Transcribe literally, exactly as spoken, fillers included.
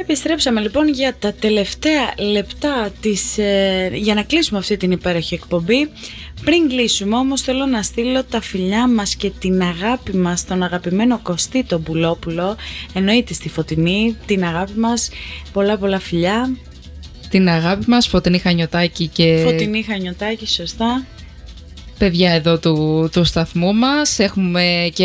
Επιστρέψαμε λοιπόν για τα τελευταία λεπτά της, ε, για να κλείσουμε αυτή την υπέροχη εκπομπή. Πριν κλείσουμε όμως θέλω να στείλω τα φιλιά μας και την αγάπη μας στον αγαπημένο Κωστή τον Πουλόπουλο, εννοείται στη Φωτεινή, την αγάπη μας, πολλά πολλά φιλιά. Την αγάπη μας, Φωτεινή Χανιωτάκη και... Φωτεινή Χανιωτάκη, σωστά. Παιδιά εδώ του, του σταθμού μας, έχουμε και